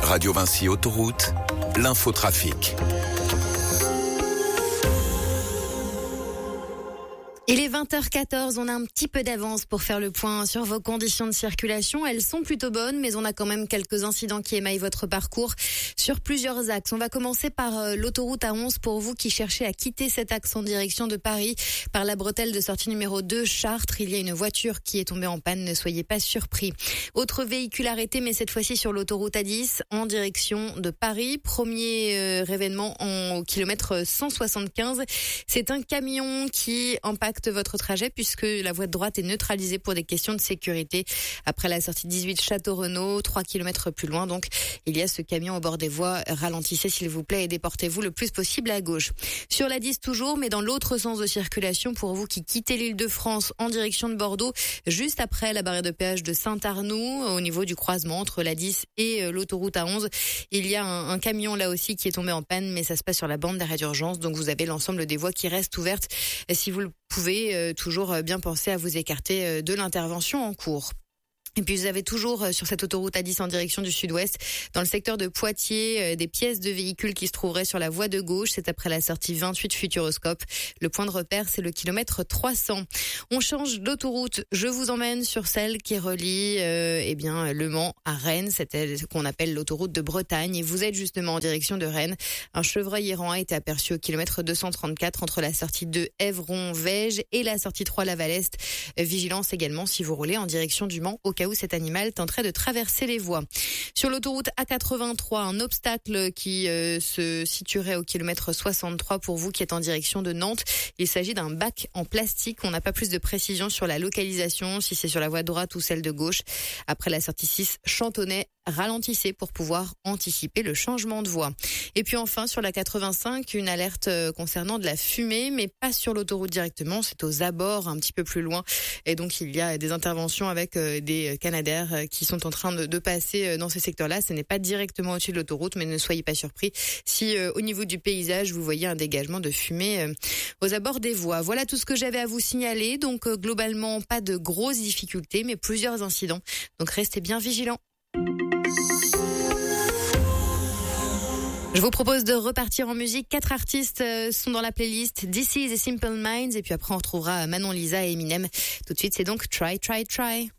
Radio Vinci Autoroute, l'infotrafic. Il est 20h14, on a un petit peu d'avance pour faire le point sur vos conditions de circulation. Elles sont plutôt bonnes, mais on a quand même quelques incidents qui émaillent votre parcours sur plusieurs axes. On va commencer par l'autoroute A11 pour vous qui cherchez à quitter cet axe en direction de Paris par la bretelle de sortie numéro 2 Chartres. Il y a une voiture qui est tombée en panne, ne soyez pas surpris. Autre véhicule arrêté, mais cette fois-ci sur l'autoroute A10 en direction de Paris. Premier événement au kilomètre 175. C'est un camion qui impacte votre trajet puisque la voie de droite est neutralisée pour des questions de sécurité. Après la sortie 18 Château-Renaud, 3 km plus loin, donc il y a ce camion au bord des voies. Ralentissez s'il vous plaît et déportez-vous le plus possible à gauche. Sur la 10 toujours, mais dans l'autre sens de circulation pour vous qui quittez l'Île-de-France en direction de Bordeaux, juste après la barrière de péage de Saint-Arnoux, au niveau du croisement entre la 10 et l'autoroute A11. Il y a un camion là aussi qui est tombé en panne, mais ça se passe sur la bande d'arrêt d'urgence, donc vous avez l'ensemble des voies qui restent ouvertes. Si vous le pouvez toujours bien penser à vous écarter de l'intervention en cours. Et puis vous avez toujours sur cette autoroute A10 en direction du sud-ouest, dans le secteur de Poitiers, des pièces de véhicules qui se trouveraient sur la voie de gauche. C'est après la sortie 28 Futuroscope. Le point de repère, c'est le kilomètre 300. On change d'autoroute. Je vous emmène sur celle qui relie Le Mans à Rennes. C'était ce qu'on appelle l'autoroute de Bretagne. Et vous êtes justement en direction de Rennes. Un chevreuil errant a été aperçu au kilomètre 234 entre la sortie 2 Évron-Vège et la sortie 3 Laval-Est. Vigilance également si vous roulez en direction du Mans au cas où cet animal tenterait de traverser les voies. Sur l'autoroute A83, un obstacle qui se situerait au kilomètre 63 pour vous qui êtes en direction de Nantes. Il s'agit d'un bac en plastique. On n'a pas plus de précision sur la localisation, si c'est sur la voie droite ou celle de gauche. Après la sortie 6 Chantonnay, ralentissez pour pouvoir anticiper le changement de voie. Et puis enfin, sur la 85, une alerte concernant de la fumée, mais pas sur l'autoroute directement, c'est aux abords, un petit peu plus loin. Et donc, il y a des interventions avec des Canadair qui sont en train de passer dans ces secteurs-là. Ce n'est pas directement au-dessus de l'autoroute, mais ne soyez pas surpris si au niveau du paysage, vous voyez un dégagement de fumée aux abords des voies. Voilà tout ce que j'avais à vous signaler. Donc, globalement, pas de grosses difficultés, mais plusieurs incidents. Donc, restez bien vigilants. Je vous propose de repartir en musique. 4 artistes sont dans la playlist. This is et Simple Minds. Et puis après, on retrouvera Manon Lisa et Eminem. Tout de suite, c'est donc Try, Try, Try.